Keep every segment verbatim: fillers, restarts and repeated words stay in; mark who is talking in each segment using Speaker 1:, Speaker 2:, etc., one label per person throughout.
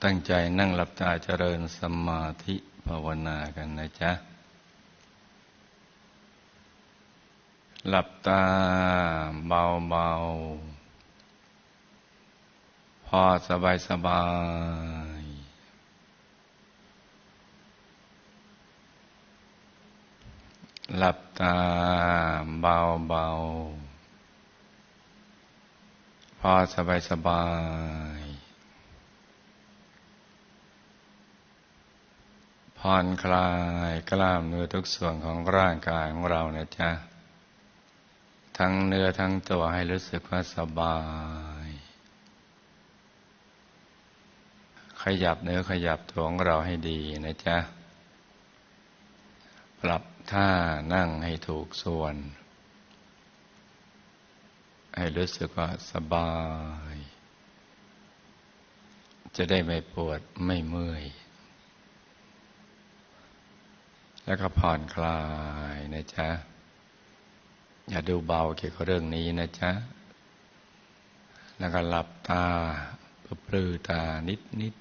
Speaker 1: ตั้งใจนั่งหลับตาเจริญสมาธิภาวนากันนะจ๊ะหลับตาเบาๆพอสบายสบายหลับตาเบาๆพอสบายสบายผ่อนคลายกล้ามเนื้อทุกส่วนของร่างกายของเรานะจ๊ะทั้งเนื้อทั้งตัวให้รู้สึกว่าสบายขยับเนื้อขยับตัวของเราให้ดีนะจ๊ะปรับท่านั่งให้ถูกส่วนให้รู้สึกว่าสบายจะได้ไม่ปวดไม่เมื่อยแล้วก็ผ่อนคลายนะจ๊ะอย่าดูเบาเกี่ยวกับเรื่องนี้นะจ๊ะแล้วก็หลับตาปลือตานิดนิด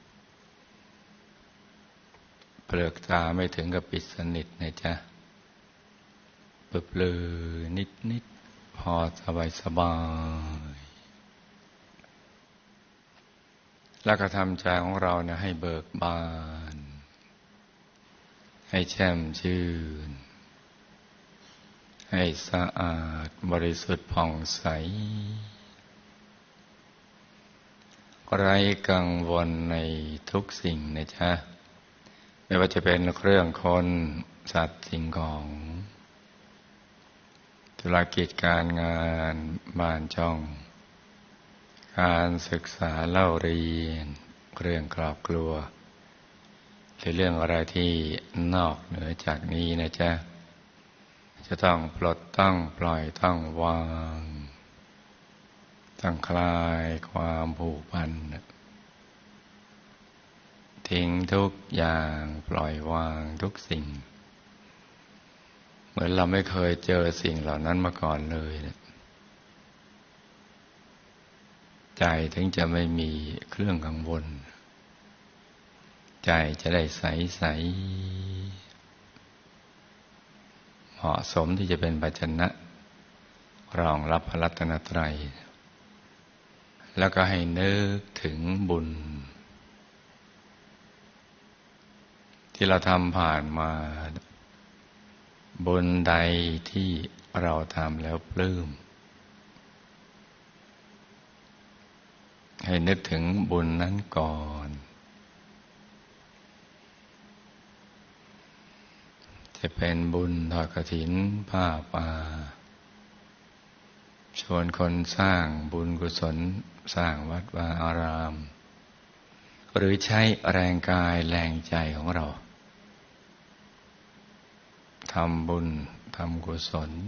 Speaker 1: เปลือกตาไม่ถึงกับปิดสนิทนะจ๊ะปลือนิดนิดพอสบายสบายแล้วก็ทำใจของเรานะให้เบิกบานให้แช่มชื่นให้สะอาดบริสุทธิ์ผ่องใสไร้กังวลในทุกสิ่งนะจ๊ะไม่ว่าจะเป็นเครื่องคนสัตว์สิ่งของธุรกิจการงานบ้านช่องการศึกษาเล่าเรียนเรื่องครอบครัวหรือเรื่องอะไรที่นอกเหนือจากนี้นะจ๊ะจะต้องปลดต้องปล่อยต้องวางต้องคลายความผูกพันทิ้งทุกอย่างปล่อยวางทุกสิ่งเหมือนเราไม่เคยเจอสิ่งเหล่านั้นมาก่อนเลยนะใจถึงจะไม่มีเครื่องกังวลใจจะได้ใสใสเหมาะสมที่จะเป็นภาชนะรองรับพระรัตนตรัยแล้วก็ให้นึกถึงบุญที่เราทำผ่านมาบุญใดที่เราทำแล้วปลื้มให้นึกถึงบุญนั้นก่อนจะเป็นบุญทอดกฐินผ้าป่าชวนคนสร้างบุญกุศลสร้างวัดวาอารามหรือใช้แรงกายแรงใจของเราทำบุญทำกุศล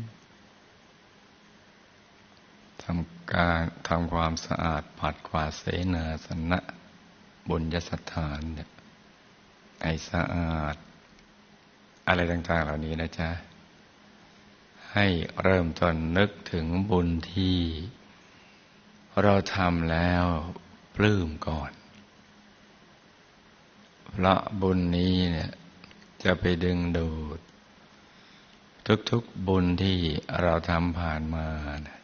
Speaker 1: ทำการทำความสะอาดปัดกวาดเสนาสนะบุญยสถานให้สะอาดอะไรต่างๆเหล่านี้นะจ๊ะให้เริ่มต้นนึกถึงบุญที่เราทำแล้วปลื้มก่อนเพราะบุญนี้เนี่ยจะไปดึงดูดทุกๆบุญที่เราทำผ่านมานะ